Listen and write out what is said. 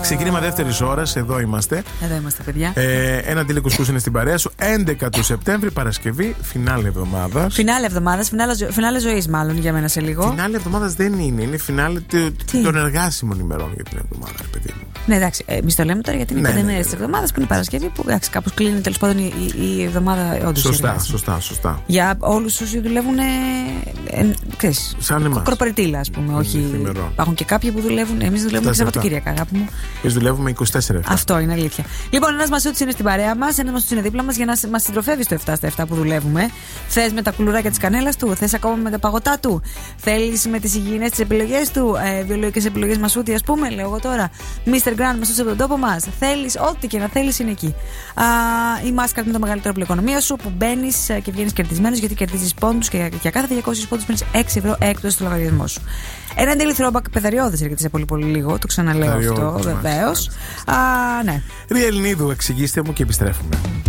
Ξεκίνημα δεύτερης ώρας, εδώ είμαστε. Εδώ είμαστε, παιδιά. Ένα τίλι κουσκούς είναι στην παρέα σου. 11 του Σεπτέμβρη, Παρασκευή, φινάλε εβδομάδας. Φινάλε εβδομάδας, φινάλε ζωής, μάλλον για μένα σε λίγο. Φινάλε εβδομάδας δεν είναι. Είναι φινάλε των εργάσιμων ημερών για την εβδομάδα, ρε παιδί μου. Ναι, εντάξει, εμείς το λέμε τώρα γιατί είναι 5 μέρες της εβδομάδας που είναι Παρασκευή, που κάπως κλείνει τέλος πάντων η εβδομάδα, όντως. Σωστά. Για όλους όσοι δουλεύουν. Σαν εμάς. Κορπορετήλα, ας πούμε. Όχι. Υπάρχουν και κάποιοι που δουλεύουν. Εμείς δουλεύουμε Σαββατοκύριακα, αγάπη μου. Εμείς δουλεύουμε 24. Αυτό είναι αλήθεια. Λοιπόν, ένας Μασούτης είναι στην παρέα μας, ένας Μασούτης είναι δίπλα μας για να μας συντροφεύει στο 7/7 που δουλεύουμε. Θες με τα κουλουράκια της κανέλας του, θες ακόμα με τα παγωτά του, θέλεις με τις υγιεινές τις επιλογές του, βιολογικές επιλογές Μασούτη, ας πούμε, λέω εγώ τώρα. Mr. Grand Μασούτης από τον τόπο μας. Θέλεις, ό,τι και να θέλεις είναι εκεί. Η Mastercard είναι το μεγαλύτερο πλεκονομία σου που μπαίνεις και βγαίνεις κερδισμένος γιατί κερδίζεις πόντους και για κάθε 200 πόντους παίρνεις 6 ευρώ έκπτωση στο λογαριασμό σου. Ένα daily throwback πεδαριώδες γιατί σε πολύ λίγο, το ξαναλέω αυτό βεβαίως. Ναι. Ρία Ελληνίδου, εξηγήστε μου και επιστρέφουμε.